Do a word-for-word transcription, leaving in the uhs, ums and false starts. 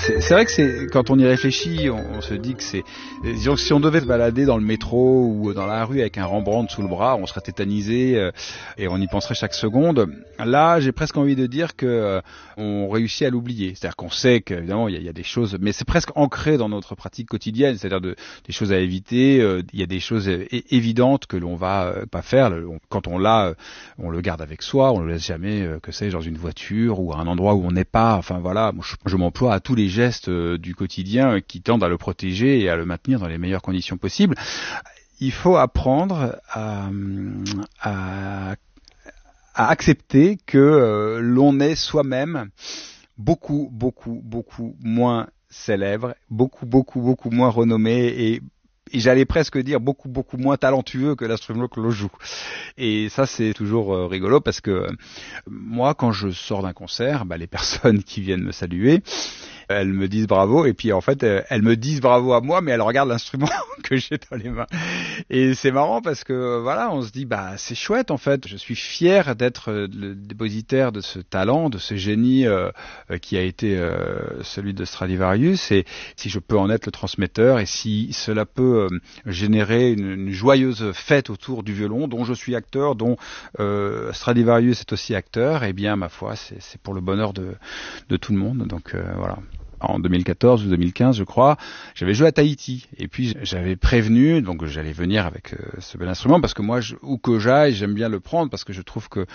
C'est, c'est vrai que c'est quand on y réfléchit, on, on se dit que c'est disons que si on devait se balader dans le métro ou dans la rue avec un Rembrandt sous le bras, on serait tétanisé euh, et on y penserait chaque seconde. Là, j'ai presque envie de dire que euh, on réussit à l'oublier. C'est-à-dire qu'on sait qu'évidemment il y a, il y a des choses, mais c'est presque ancré dans notre pratique quotidienne. C'est-à-dire de, des choses à éviter. Euh, il y a des choses é- évidentes que l'on va euh, pas faire. Le, on, quand on l'a, euh, on le garde avec soi. On le laisse jamais, euh, que sais-je, dans une voiture ou à un endroit où on n'est pas. Enfin voilà, moi, je, je m'emploie à tous les gestes euh, du quotidien qui tendent à le protéger et à le maintenir dans les meilleures conditions possibles. Il faut apprendre à, à, à accepter que euh, l'on est soi-même beaucoup, beaucoup, beaucoup moins célèbre, beaucoup, beaucoup, beaucoup moins renommé et et j'allais presque dire beaucoup beaucoup moins talentueux que l'instrument que l'on joue. Et ça c'est toujours euh, rigolo parce que euh, moi quand je sors d'un concert, bah, les personnes qui viennent me saluer, elles me disent bravo et puis en fait euh, elles me disent bravo à moi mais elles regardent l'instrument que j'ai dans les mains. Et c'est marrant parce que voilà, on se dit bah c'est chouette en fait, je suis fier d'être le dépositaire de ce talent, de ce génie euh, qui a été euh, celui de Stradivarius et si je peux en être le transmetteur et si cela peut euh, générer une, une joyeuse fête autour du violon dont je suis acteur, dont euh, Stradivarius est aussi acteur, et eh bien ma foi c'est, c'est pour le bonheur de, de tout le monde. Donc euh, voilà. En deux mille quatorze ou deux mille quinze, je crois, j'avais joué à Tahiti et puis j'avais prévenu donc j'allais venir avec euh, ce bel instrument parce que moi je, où que j'aille j'aime bien le prendre parce que je trouve que